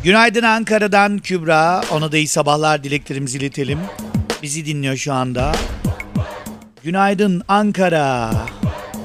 Günaydın Ankara'dan Kübra. Ona da iyi sabahlar dileklerimizi iletelim. Bizi dinliyor şu anda. Günaydın Ankara.